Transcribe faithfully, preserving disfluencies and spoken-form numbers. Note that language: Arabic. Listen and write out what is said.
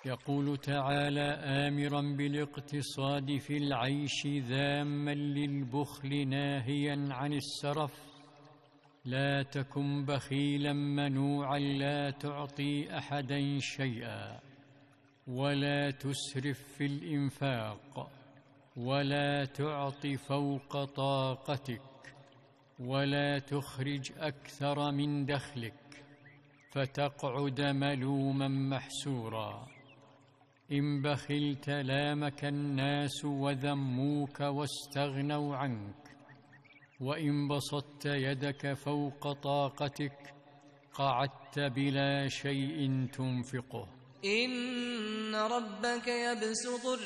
يقول تعالى آمرا بالاقتصاد في العيش ذاما للبخل ناهيا عن السرف: لا تكن بخيلا منوعا لا تعطي أحدا شيئا، ولا تسرف في الإنفاق، ولا تعط فوق طاقتك، ولا تخرج أكثر من دخلك فتقعد ملوما محسورا. إن بخلت لامك الناس وذموك واستغنوا عنك، وإن بسطت يدك فوق طاقتك قعدت بلا شيء تنفقه. إن ربك يبسط